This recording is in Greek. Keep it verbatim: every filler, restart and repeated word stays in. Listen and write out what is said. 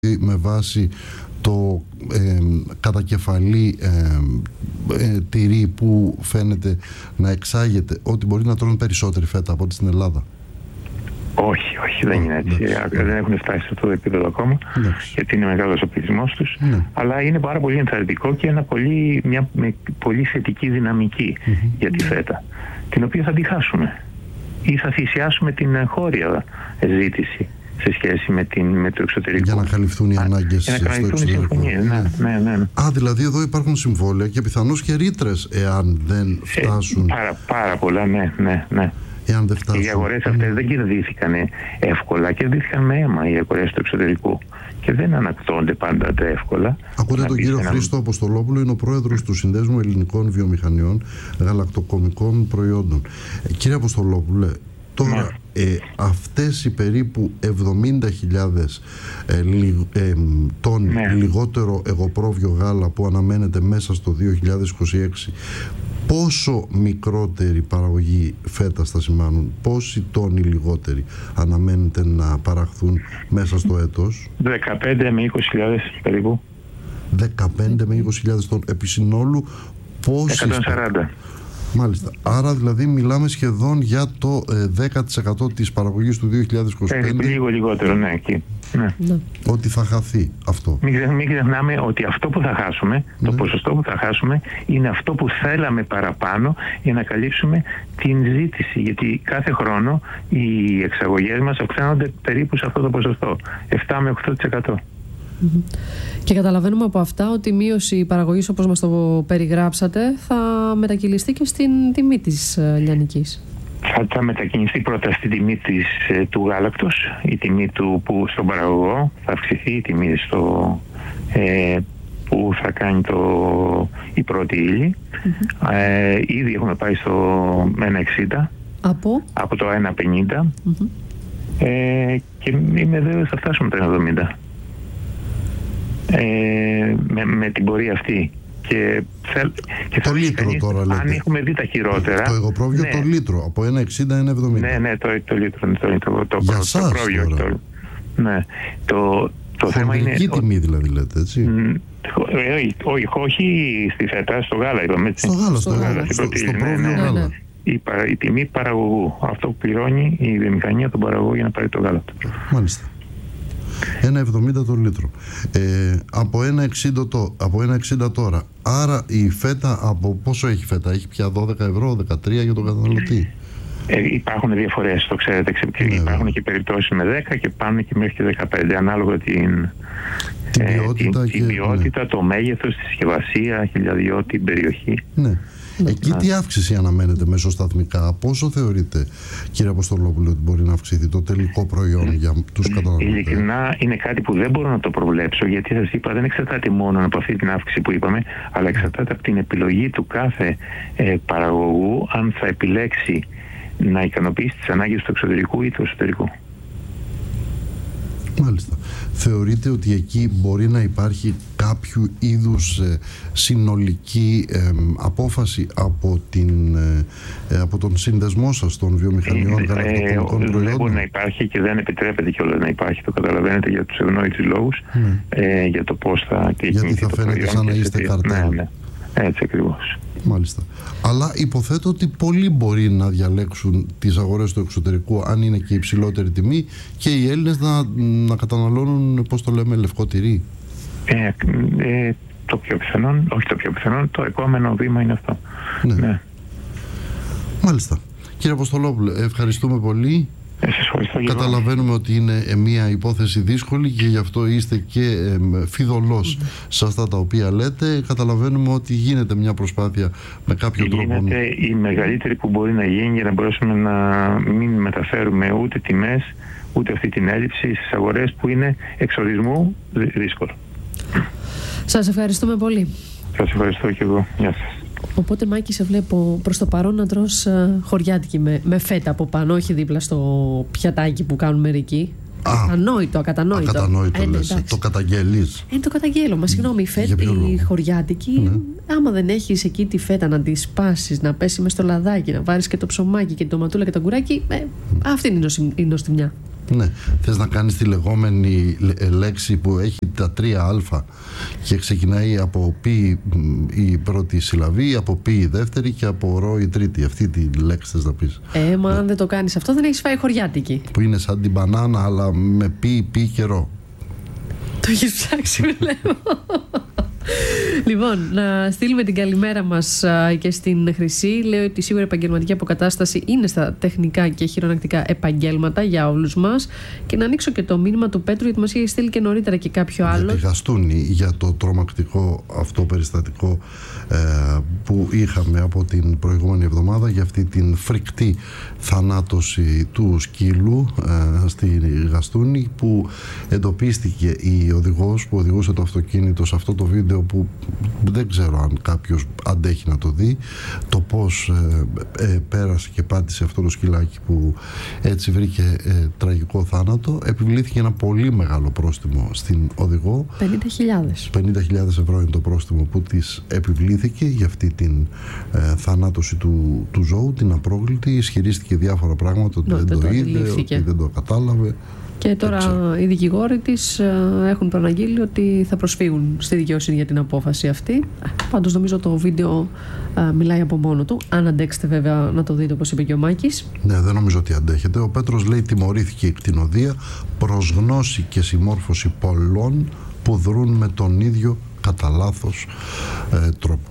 με βάση το ε, κατακεφαλή ε, ε, τυρί που φαίνεται να εξάγεται, ότι μπορεί να τρώνε περισσότερη φέτα από ό,τι στην Ελλάδα? Όχι, όχι, δεν είναι έτσι. Εντάξει. Δεν έχουν φτάσει σε αυτό το επίπεδο ακόμα, εντάξει, γιατί είναι μεγάλος ο πληθυσμός τους. Ναι. Αλλά είναι πάρα πολύ ενθαρρυντικό και ένα πολύ, μια με πολύ θετική δυναμική mm-hmm. για τη φέτα, την οποία θα τη χάσουμε ή θα θυσιάσουμε την χώρια ζήτηση σε σχέση με, την, με το εξωτερικό. Για να καλυφθούν οι ανάγκες στο εξωτερικό. Ναι, ναι, ναι, ναι. Α, δηλαδή εδώ υπάρχουν συμβόλαια και πιθανώς και ρήτρες εάν δεν φτάσουν. Ε, πάρα, πάρα πολλά, ναι, ναι, ναι. Εάν δεν φτάσουν. Οι αγορές αυτές mm. δεν κερδίθηκαν εύκολα, κερδίθηκαν με αίμα οι αγορές του εξωτερικού και δεν ανακτώνται πάντα εύκολα. Ακούτε τον κύριο Χρήστο Αποστολόπουλο, είναι ο πρόεδρος του Συνδέσμου Ελληνικών Βιομηχανιών Γαλακτοκομικών Προϊόντων. Ε, κύριε Αποστολόπουλε, τώρα ναι. ε, αυτές οι περίπου εβδομήντα χιλιάδες ε, λι, ε, τόνοι ναι. λιγότερο εγωπρόβιο γάλα που αναμένεται μέσα στο δύο χιλιάδες είκοσι έξι, πόσο μικρότερη παραγωγή φέτας θα σημάνουν, πόσοι τόνοι λιγότεροι αναμένεται να παραχθούν μέσα στο έτος? δεκαπέντε με είκοσι χιλιάδες περίπου. δεκαπέντε με είκοσι χιλιάδες τόνοι. Επί συνόλου πόσοι? εκατόν σαράντα. Μάλιστα. Άρα δηλαδή μιλάμε σχεδόν για το ε, δέκα τοις εκατό της παραγωγής του δύο χιλιάδες είκοσι πέντε. Ε, λίγο λιγότερο, ναι, εκεί. Ναι. Ναι. Ότι θα χαθεί αυτό. Μην, μην ξεχνάμε ότι αυτό που θα χάσουμε, ναι. το ποσοστό που θα χάσουμε, είναι αυτό που θέλαμε παραπάνω για να καλύψουμε την ζήτηση. Γιατί κάθε χρόνο οι εξαγωγές μας αυξάνονται περίπου σε αυτό το ποσοστό, επτά με οκτώ τοις εκατό. Mm-hmm. Και καταλαβαίνουμε από αυτά ότι η μείωση παραγωγής, όπως μας το περιγράψατε, θα μετακυλιστεί και στην τιμή της λιανικής. Θα, θα μετακινηθεί πρώτα στην τιμή της, του γάλακτος, η τιμή του που στον παραγωγό, θα αυξηθεί η τιμή στο, ε, που θα κάνει το, η πρώτη ύλη. Mm-hmm. Ε, ήδη έχουμε πάει στο ένα εξήντα από, από το ένα πενήντα mm-hmm. ε, και είμαι βέβαιος θα φτάσουμε το ένα εβδομήντα. Ε, με, με την πορεία αυτή και, θέλ, και το λίτρο κανείς, τώρα λέτε. Αν έχουμε δει τα χειρότερα, το εγωπρόβιο, ναι. το λίτρο από ένα εξήντα ένα εβδομήντα. Ναι, ναι, το, το λίτρο το, το, το, το, για το, σας, το πρόβιο το, ναι, το, το θέμα είναι τιμή δηλαδή λέτε, έτσι? Όχι, όχι στη φέτα, στο γάλα είπαμε, έτσι. Στο γάλα, στο, στο γάλα, στο, στο, στο, στο πρόβιο ναι, ναι, γάλα. Η, παρα, η τιμή παραγωγού, αυτό που πληρώνει η βιομηχανία τον παραγωγό για να πάρει το γάλα του. Μάλιστα. ένα εβδομήντα το λίτρο. Ε, από ένα εξήντα το, από ένα εξήντα τώρα. Άρα η φέτα, από πόσο έχει φέτα? Έχει πια δώδεκα ευρώ, δεκατρία για τον καταναλωτή. Ε, υπάρχουν διαφορές, το ξέρετε. Ναι, υπάρχουν ναι. και περιπτώσεις με δέκα και πάνε και μέχρι και δεκαπέντε, ανάλογα την, την ποιότητα, ε, την, και, την ποιότητα ναι. το μέγεθος, τη συσκευασία, χιλιαδιό, την περιοχή. Ναι. Εκεί ναι. τι αύξηση αναμένεται μεσοσταθμικά? Πόσο θεωρείτε, κύριε Αποστολόπουλο, ότι μπορεί να αυξηθεί το τελικό προϊόν για τους καταναλωτές? Ειλικρινά είναι κάτι που δεν μπορώ να το προβλέψω, γιατί σας είπα δεν εξαρτάται μόνο από αυτή την αύξηση που είπαμε, αλλά εξαρτάται από την επιλογή του κάθε ε, παραγωγού, αν θα επιλέξει να ικανοποιήσει τις ανάγκες του εξωτερικού ή του εσωτερικού. Μάλιστα. Θεωρείτε ότι εκεί μπορεί να υπάρχει κάποιο είδους ε, συνολική ε, απόφαση από, την, ε, από τον συνδεσμό σας των βιομηχανιών γαλακτοκομικών ε, προϊόντων? Δεν μπορεί να υπάρχει και δεν επιτρέπεται κιόλας να υπάρχει, το καταλαβαίνετε, για τους ευνόητους λόγους, mm. ε, για το πώς θα... Γιατί θα φαίνεται σαν να είστε καρτέλ. Ναι, ναι. Έτσι ακριβώς. Μάλιστα. Αλλά υποθέτω ότι πολλοί μπορεί να διαλέξουν τις αγορές του εξωτερικού αν είναι και υψηλότερη τιμή και οι Έλληνες να, να καταναλώνουν, πώς το λέμε, λευκό τυρί. Ε, ε, το πιο πιθανόν, όχι το πιο πιθανόν, το επόμενο βήμα είναι αυτό. Ναι. Ναι. Μάλιστα. Κύριε Αποστολόπουλε, ευχαριστούμε πολύ. Καταλαβαίνουμε ότι είναι μια υπόθεση δύσκολη και γι' αυτό είστε και ε, φιδωλός mm. σε αυτά τα οποία λέτε. Καταλαβαίνουμε ότι γίνεται μια προσπάθεια με κάποιο γίνεται τρόπο. Γίνεται η μεγαλύτερη που μπορεί να γίνει για να μπορέσουμε να μην μεταφέρουμε ούτε τιμές ούτε αυτή την έλλειψη στις αγορές που είναι εξορισμού δύσκολο. Σας ευχαριστούμε πολύ. Σας ευχαριστώ και εγώ. Γεια σας. Οπότε, Μάκη, σε βλέπω προς το παρόν να τρως χωριάτικη με, με φέτα από πάνω, όχι δίπλα στο πιατάκι που κάνουν μερικοί. Ακατανόητο, ακατανόητο. Ακατανόητο, ε, λες. Το καταγγέλεις. Είναι το καταγγέλω. Μα συγγνώμη, η φέτα, η χωριάτικη, ναι. άμα δεν έχεις εκεί τη φέτα να τη σπάσεις, να πέσει μες στο λαδάκι, να βάλεις και το ψωμάκι και την τοματούλα και το κουράκι, ε, αυτή είναι η νοστιμιά. Ναι, θες να κάνεις τη λεγόμενη λέξη που έχει τα τρία α και ξεκινάει από πι η πρώτη συλλαβή, από πι η δεύτερη και από ρο η τρίτη. Αυτή τη λέξη θες να πεις. Ε, μα ναι. αν δεν το κάνεις αυτό δεν έχεις φάει χωριάτικη. Που είναι σαν την μπανάνα αλλά με πι, πι και ρο. Το έχεις ψάξει, βλέπω. Λοιπόν, να στείλουμε την καλημέρα μας και στην Χρυσή. Λέω ότι σίγουρα η επαγγελματική αποκατάσταση είναι στα τεχνικά και χειρονακτικά επαγγέλματα για όλους μας. Και να ανοίξω και το μήνυμα του Πέτρου, γιατί μας είχε στείλει και νωρίτερα και κάποιο άλλο. Για τη Γαστούνη, για το τρομακτικό αυτό περιστατικό ε, που είχαμε από την προηγούμενη εβδομάδα, για αυτή την φρικτή θανάτωση του σκύλου ε, στη Γαστούνη, που εντοπίστηκε η οδηγός που οδηγούσε το αυτοκίνητο σε αυτό το βίντεο, που δεν ξέρω αν κάποιος αντέχει να το δει, το πως ε, ε, πέρασε και πάτησε αυτό το σκυλάκι που έτσι βρήκε ε, τραγικό θάνατο. Επιβλήθηκε ένα πολύ μεγάλο πρόστιμο στην οδηγό. πενήντα χιλιάδες. πενήντα χιλιάδες ευρώ είναι το πρόστιμο που της επιβλήθηκε για αυτή την ε, θανάτωση του, του ζώου, την απρόκλητη. Ισχυρίστηκε διάφορα πράγματα, ότι δεν το, το είδε, ότι δεν το κατάλαβε. Και τώρα έτσι, οι δικηγόροι της έχουν προαναγγείλει ότι θα προσφύγουν στη δικαιοσύνη για την απόφαση αυτή. Πάντως νομίζω το βίντεο α, μιλάει από μόνο του. Αν αντέξετε βέβαια να το δείτε, όπως είπε και ο Μάκης. Ναι, δεν νομίζω ότι αντέχετε. Ο Πέτρος λέει τιμωρήθηκε η κτηνοδία προς γνώση και συμμόρφωση πολλών που δρούν με τον ίδιο κατά λάθος ε, τρόπο.